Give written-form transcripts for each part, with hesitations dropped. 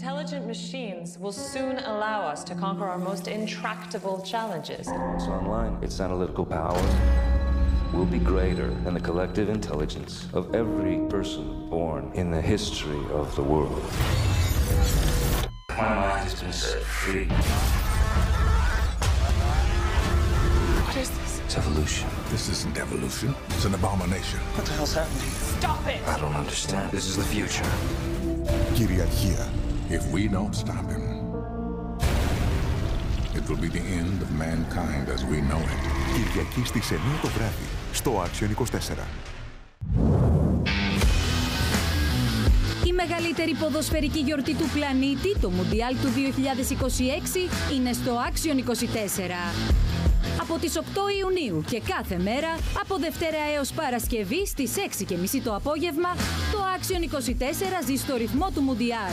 Intelligent machines will soon allow us to conquer our most intractable challenges. Once online, its analytical power will be greater than the collective intelligence of every person born in the history of the world. My mind has been set free. What is this? It's evolution. This isn't evolution. It's an abomination. What the hell's happening? Stop it! I don't understand. This is the future. Κυριαρχία. If we don't stop him, it will be the end of mankind as we know it. Κυριακή στις 9 το βράδυ, στο Action 24. Η μεγαλύτερη ποδοσφαιρική γιορτή του πλανήτη, το Μουντιάλ του 2026, είναι στο Action 24. Από τις 8 Ιουνίου και κάθε μέρα, από Δευτέρα έως Παρασκευή στις 6:30 το απόγευμα, το Action 24 ζει στο ρυθμό του Μουντιάλ.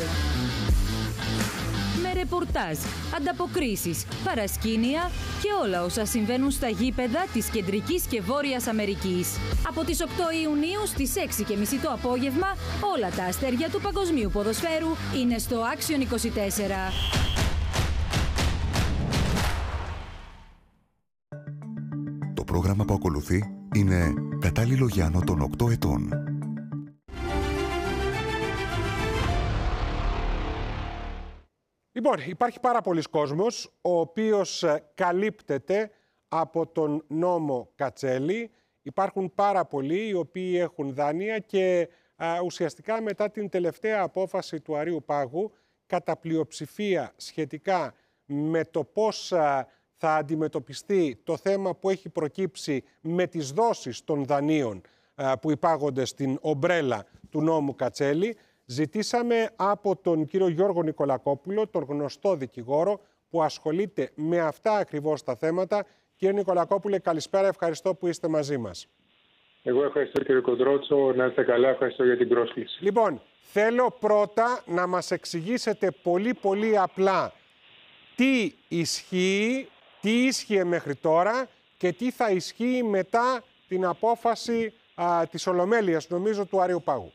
Με ρεπορτάζ, ανταποκρίσεις, παρασκήνια και όλα όσα συμβαίνουν στα γήπεδα της Κεντρικής και Βόρειας Αμερικής. Από τις 8 Ιουνίου στις 6:30 το απόγευμα, όλα τα αστέρια του παγκοσμίου ποδοσφαίρου είναι στο Action 24. Το πρόγραμμα που ακολουθεί είναι κατάλληλο για άνω των 8 ετών. Λοιπόν, υπάρχει πάρα πολλής κόσμος ο οποίος καλύπτεται από τον νόμο Κατσέλη. Υπάρχουν πάρα πολλοί οι οποίοι έχουν δάνεια και ουσιαστικά μετά την τελευταία απόφαση του Αρείου Πάγου, κατά πλειοψηφία σχετικά με το πώς θα αντιμετωπιστεί το θέμα που έχει προκύψει με τις δόσεις των δανείων που υπάγονται στην ομπρέλα του νόμου Κατσέλη, ζητήσαμε από τον κύριο Γιώργο Νικολακόπουλο, τον γνωστό δικηγόρο που ασχολείται με αυτά ακριβώς τα θέματα. Κύριε Νικολακόπουλε, καλησπέρα, ευχαριστώ που είστε μαζί μας. Εγώ ευχαριστώ κύριε Κοντρότσο, να είστε καλά, ευχαριστώ για την πρόσκληση. Λοιπόν, θέλω πρώτα να μας εξηγήσετε πολύ απλά τι ισχύει, τι ίσχυε μέχρι τώρα και τι θα ισχύει μετά την απόφαση της Ολομέλειας, νομίζω, του Αρείου Πάγου.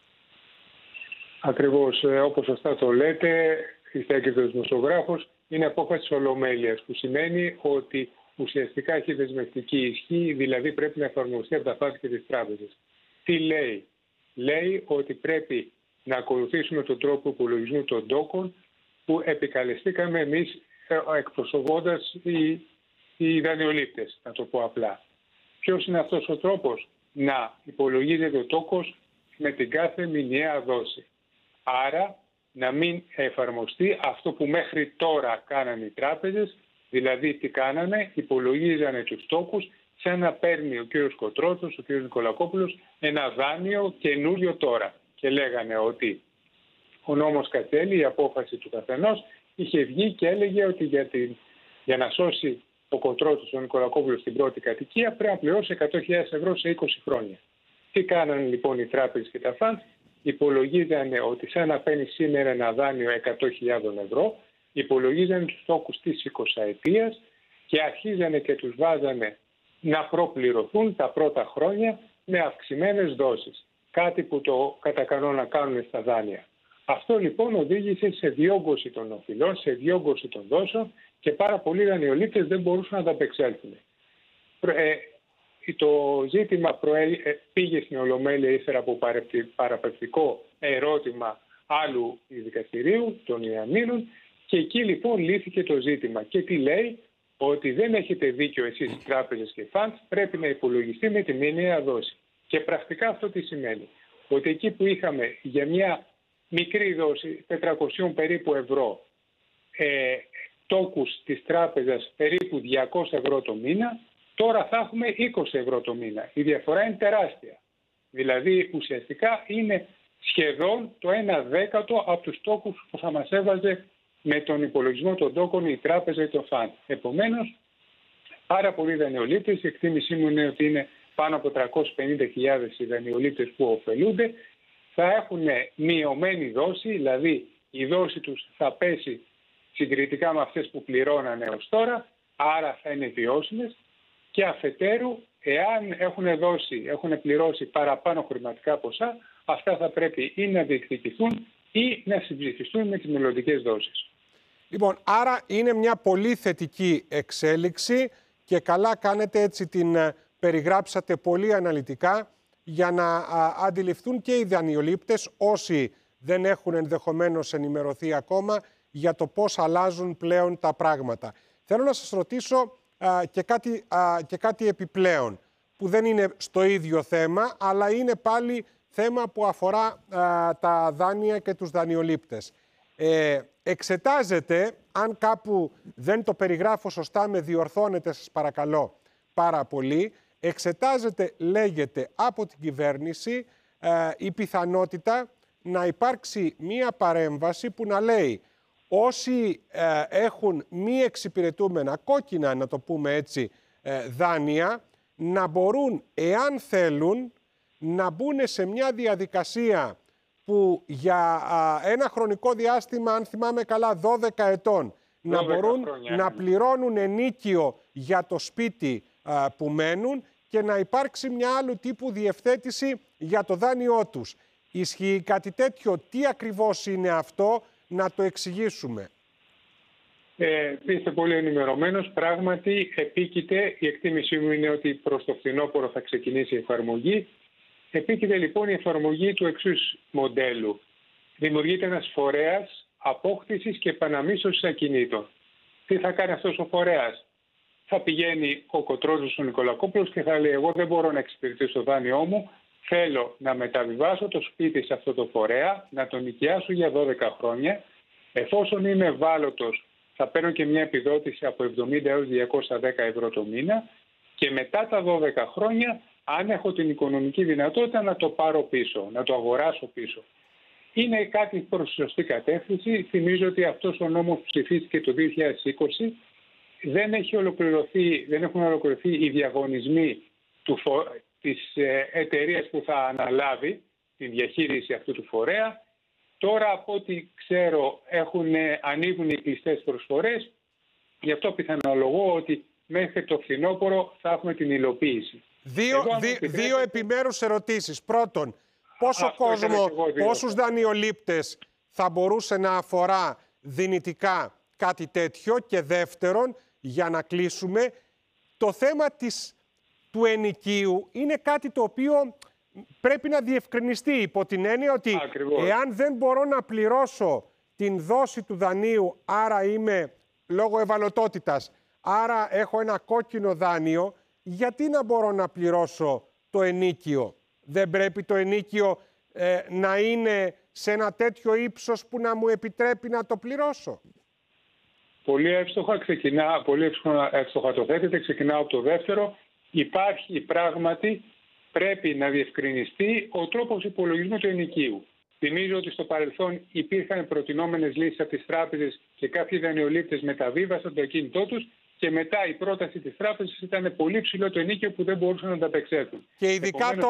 Ακριβώς, όπως σωστά το λέτε, είστε και δημοσιογράφος, είναι απόφαση της Ολομέλειας, που σημαίνει ότι ουσιαστικά έχει δεσμευτική ισχύ, δηλαδή πρέπει να εφαρμοστεί από τα φάτη και τις τράπεζες. Τι λέει? Λέει ότι πρέπει να ακολουθήσουμε τον τρόπο υπολογισμού των τόκων που επικαλεστήκαμε εμείς εκπροσωπώντας οι δανειολήπτες, να το πω απλά. Ποιος είναι αυτός ο τρόπος? Να υπολογίζεται ο τόκος με την κάθε μηνιαία δόση. Άρα να μην εφαρμοστεί αυτό που μέχρι τώρα κάνανε οι τράπεζες, δηλαδή τι κάνανε, υπολογίζανε τους τόκους σαν να παίρνει ο κύριος Κοντρότσος, ο κύριος Νικολακόπουλος ένα δάνειο καινούριο τώρα. Και λέγανε ότι ο νόμος Κατσέλη, η απόφαση του καθενός, είχε βγει και έλεγε ότι για να σώσει ο Κοντρότσος, ο Νικολακόπουλος την πρώτη κατοικία πρέπει να πληρώσει 100.000 ευρώ σε 20 χρόνια. Τι κάνανε λοιπόν οι τράπεζες και τα φαντ? Υπολογίζανε ότι σαν να παίρνει σήμερα ένα δάνειο 100.000 ευρώ, υπολογίζανε τους τόκους της 20ετίας και αρχίζανε και τους βάζανε να προπληρωθούν τα πρώτα χρόνια με αυξημένες δόσεις. Κάτι που το κατά κανόνα κάνουν στα δάνεια. Αυτό λοιπόν οδήγησε σε διόγκωση των οφειλών, σε διόγκωση των δόσεων και πάρα πολλοί δανειολήπτες δεν μπορούσαν να τα απεξέλθουν. Το ζήτημα πήγε στην Ολομέλεια ύστερα από παραπευτικό ερώτημα άλλου δικαστηρίου, των Ιαμήνων, και εκεί λοιπόν λύθηκε το ζήτημα. Και τι λέει? Ότι δεν έχετε δίκιο εσείς οι τράπεζες και φαντ, πρέπει να υπολογιστεί με τη μηνιαία δόση. Και πρακτικά αυτό τι σημαίνει? Ότι εκεί που είχαμε για μια μικρή δόση 400 περίπου ευρώ τόκους της τράπεζας περίπου 200 ευρώ το μήνα, τώρα θα έχουμε 20 ευρώ το μήνα. Η διαφορά είναι τεράστια. Δηλαδή ουσιαστικά είναι σχεδόν το 1/10 από τους τόκους που θα μας έβαζε με τον υπολογισμό των τόκων η τράπεζα ή το φαντ. Επομένως, πάρα πολλοί δανειολήπτες, η εκτίμησή μου είναι ότι είναι πάνω από 350.000 οι δανειολήπτες που ωφελούνται, θα έχουν μειωμένη δόση, δηλαδή η δόση τους θα πέσει συγκριτικά με αυτές που πληρώνανε ως τώρα, άρα θα είναι βιώσιμες, και αφετέρου, εάν έχουν πληρώσει παραπάνω χρηματικά ποσά, αυτά θα πρέπει ή να διεκδικηθούν ή να συμψηφιστούν με τις μελλοντικές δόσεις. Λοιπόν, άρα είναι μια πολύ θετική εξέλιξη και καλά κάνετε, έτσι την περιγράψατε πολύ αναλυτικά για να αντιληφθούν και οι δανειολήπτες, όσοι δεν έχουν ενδεχομένως ενημερωθεί ακόμα, για το πώς αλλάζουν πλέον τα πράγματα. Θέλω να σας ρωτήσω και κάτι επιπλέον, που δεν είναι στο ίδιο θέμα, αλλά είναι πάλι θέμα που αφορά τα δάνεια και τους δανειολήπτες. Εξετάζεται, αν κάπου δεν το περιγράφω σωστά, με διορθώνετε σας παρακαλώ πάρα πολύ, εξετάζεται, λέγεται, από την κυβέρνηση η πιθανότητα να υπάρξει μία παρέμβαση που να λέει όσοι έχουν μη εξυπηρετούμενα, κόκκινα να το πούμε έτσι, δάνεια, να μπορούν, εάν θέλουν, να μπουν σε μια διαδικασία που για ένα χρονικό διάστημα, αν θυμάμαι καλά, 12 ετών, να μπορούν να πληρώνουν ενίκιο για το σπίτι που μένουν και να υπάρξει μια άλλου τύπου διευθέτηση για το δάνειό τους. Ισχύει κάτι τέτοιο? Τι ακριβώς είναι αυτό, να το εξηγήσουμε? Είστε πολύ ενημερωμένος. Πράγματι, επίκειται, η εκτίμησή μου είναι ότι προς το φθινόπωρο θα ξεκινήσει η εφαρμογή. Επίκειται λοιπόν η εφαρμογή του εξής μοντέλου. Δημιουργείται ένας φορέας απόκτησης και επαναμίσθωσης ακινήτων. Τι θα κάνει αυτός ο φορέας? Θα πηγαίνει ο Κοτρόζος ο Νικολακόπουλος και θα λέει: εγώ δεν μπορώ να εξυπηρετήσω το δάνειό μου. Θέλω να μεταβιβάσω το σπίτι σε αυτό το φορέα, να τον νοικιάσω για 12 χρόνια. Εφόσον είμαι ευάλωτος, θα παίρνω και μια επιδότηση από 70 έως 210 ευρώ το μήνα και μετά τα 12 χρόνια, αν έχω την οικονομική δυνατότητα, να το πάρω πίσω, να το αγοράσω πίσω. Είναι κάτι προς τη σωστή κατεύθυνση. Θυμίζω ότι αυτός ο νόμος που ψηφίστηκε το 2020 δεν έχουν ολοκληρωθεί οι διαγωνισμοί της εταιρείας που θα αναλάβει τη διαχείριση αυτού του φορέα. Τώρα, από ό,τι ξέρω, ανοίγουν οι κλειστές προσφορές. Γι' αυτό πιθανολογώ ότι μέχρι το φθινόπωρο θα έχουμε την υλοποίηση. Δύο επιμέρους ερωτήσεις. Πρώτον, πόσους δανειολήπτες θα μπορούσε να αφορά δυνητικά κάτι τέτοιο? Και δεύτερον, για να κλείσουμε, το θέμα του ενοικίου είναι κάτι το οποίο πρέπει να διευκρινιστεί, υπό την έννοια ότι εάν δεν μπορώ να πληρώσω την δόση του δανείου, άρα είμαι λόγω ευαλωτότητας, άρα έχω ένα κόκκινο δάνειο, γιατί να μπορώ να πληρώσω το ενοίκιο? Δεν πρέπει το ενοίκιο να είναι σε ένα τέτοιο ύψος που να μου επιτρέπει να το πληρώσω? Πολύ εύστοχα το θέτετε. Ξεκινάω από το δεύτερο. Υπάρχει πράγματι, πρέπει να διευκρινιστεί ο τρόπος υπολογισμού του ενοικίου. Θυμίζω ότι στο παρελθόν υπήρχαν προτινόμενες λύσεις από τις τράπεζες και κάποιοι δανειολήπτες μεταβίβασαν το ακίνητό τους και μετά η πρόταση της τράπεζας ήταν πολύ ψηλό το ενοίκιο που δεν μπορούσαν να ανταπεξέλθουν. Και ειδικά